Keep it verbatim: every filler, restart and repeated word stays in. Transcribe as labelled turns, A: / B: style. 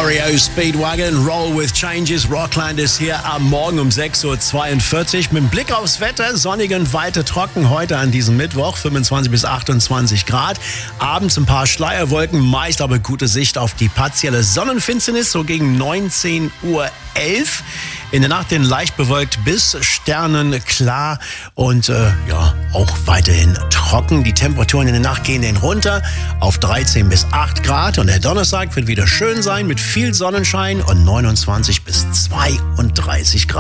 A: R E O Speedwagon, Roll with Changes. Rockland ist hier am Morgen um sechs Uhr zweiundvierzig. Mit Blick aufs Wetter, sonnig und weiter trocken heute an diesem Mittwoch, fünfundzwanzig bis achtundzwanzig Grad. Abends ein paar Schleierwolken, meist aber gute Sicht auf die partielle Sonnenfinsternis, so gegen neunzehn Uhr elf. In der Nacht den leicht bewölkt bis sternenklar und äh, ja, auch weiterhin trocken. Die Temperaturen in der Nacht gehen den runter auf dreizehn bis acht Grad. Und der Donnerstag wird wieder schön sein mit viel Sonnenschein und neunundzwanzig bis zweiunddreißig Grad.